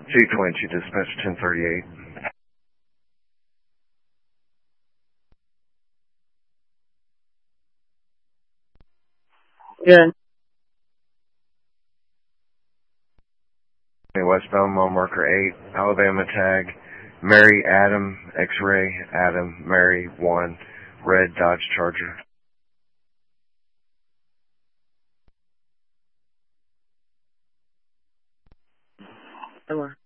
222, dispatch 1038. Good. Westbound mile marker 8, Alabama tag, Mary Adam, X-ray, Adam, Mary 1, red Dodge Charger. Come on.